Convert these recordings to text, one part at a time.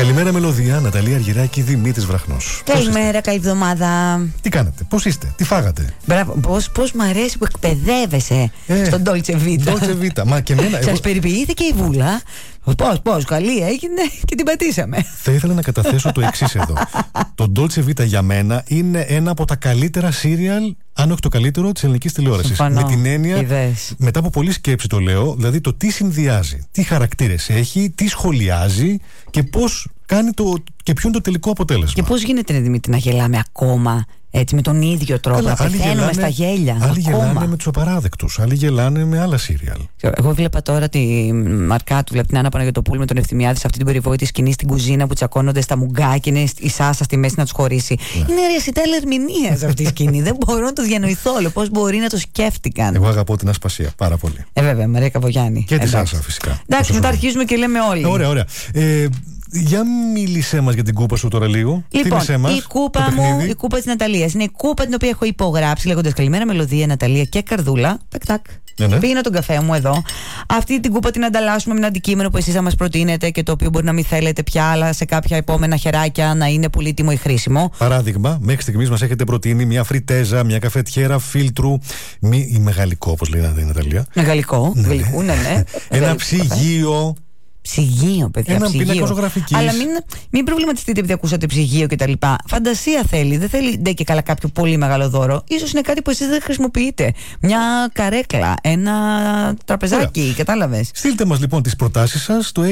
Καλημέρα Μελωδία, Ναταλία Αργυράκη, Δημήτρης Βραχνός. Καλημέρα, καλή εβδομάδα. Τι κάνετε, πώς είστε, τι φάγατε? Μπράβο, πώς μ' αρέσει που εκπαιδεύεσαι στον Dolce Vita. Dolce Vita, μα και εμένα. Σας περιποιήθηκε η Βούλα. Πώς, καλή έγινε και την πατήσαμε. Θα ήθελα να καταθέσω το εξής εδώ. Το Dolce Vita για μένα είναι ένα από τα καλύτερα σύριαλ, αν όχι το καλύτερο, της ελληνικής τηλεόρασης. Συμφωνώ. Με την έννοια, Είδες. μετά από πολλή σκέψη το λέω, δηλαδή το τι συνδυάζει, τι χαρακτήρες έχει, τι σχολιάζει και πώς κάνει και ποιο είναι το τελικό αποτέλεσμα. Και πώς γίνεται, Δημήτρη, να γελάμε ακόμα έτσι με τον ίδιο τρόπο? Να πεθαίνουμε στα γέλια. Άλλοι γελάνε με τους απαράδεκτους, άλλοι γελάνε με άλλα σύριαλ. Εγώ βλέπα τώρα τη Μαρκάτου, την Άννα Παναγιωτοπούλου με τον Ευθυμιάδη σε αυτή την περιβόητη σκηνή στην κουζίνα που τσακώνονται στα μουγκά και είναι η Σάσα στη μέση να τους χωρίσει. Ναι. Είναι ρεσιτάλ ερμηνείας αυτή η σκηνή. Δεν μπορώ να το διανοηθώ. Πώς μπορεί να το σκέφτηκαν. Εγώ αγαπώ την Ασπασία πάρα πολύ. Βέβαια, Μαρία Καβογιάννη. Και τη Σάσα φυσικά. Εντάξει, μετά αρχίζουμε και λέμε όλοι. Ωραία. Για μίλησέ μας για την κούπα σου τώρα λίγο. Λοιπόν, η κούπα μου, η κούπα της Ναταλίας, είναι η κούπα την οποία έχω υπογράψει λέγοντας καλημέρα Μελωδία, Ναταλία και Καρδούλα. Τακ. Ναι. Πίνα τον καφέ μου εδώ. Αυτή την κούπα την ανταλλάσσουμε με ένα αντικείμενο που εσείς θα μας προτείνετε και το οποίο μπορεί να μην θέλετε πια, αλλά σε κάποια επόμενα χεράκια να είναι πολύτιμο ή χρήσιμο. Παράδειγμα, μέχρι στιγμής μας έχετε προτείνει μια φριτέζα, μια καφετιέρα φίλτρου, ή μεγαλικό, όπως λέγανε η Ναταλία. Μεγαλικό, ναι. Ένα ψυγείο. Ψυγείο, παιδιά. Ένα πίνακα ζωγραφικής. Αλλά μην προβληματιστείτε επειδή ακούσατε ψυγείο κτλ. Φαντασία θέλει. Δεν θέλει ντε και καλά κάποιο πολύ μεγάλο δώρο. Ίσως είναι κάτι που εσείς δεν χρησιμοποιείτε. Μια καρέκλα, ένα τραπεζάκι. Κατάλαβες. Στείλτε μας λοιπόν τις προτάσεις σας στο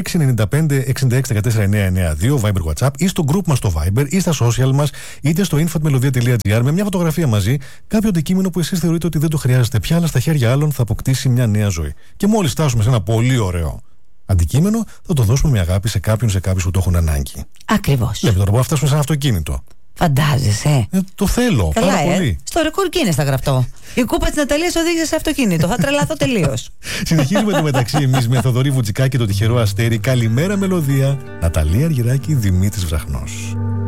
695-6614-992 Viber WhatsApp ή στο group μας στο Viber ή στα social μας είτε στο info@melodia.gr με μια φωτογραφία μαζί. Κάποιο αντικείμενο που εσείς θεωρείτε ότι δεν το χρειάζεστε πια, αλλά στα χέρια άλλων θα αποκτήσει μια νέα ζωή. Και μόλις φτάσουμε σε ένα πολύ ωραίο αντικείμενο, θα το δώσουμε με αγάπη σε κάποιους που το έχουν ανάγκη. Ακριβώς. Λέμε τώρα που θα φτάσουμε σε ένα αυτοκίνητο. Φαντάζεσαι. Το θέλω. Καλά, πάρα πολύ. Στο ρεκόρ Guinness θα γραφτώ. Η κούπα της Ναταλίας οδήγησε σε αυτοκίνητο. Θα τρελαθώ τελείως. Συνεχίζουμε το μεταξύ εμείς με Θοδωρή Βουτσικά και το τυχερό Αστέρι. Καλημέρα Μελωδία. Ναταλία Αργυράκη, Δημήτρης Βραχνός.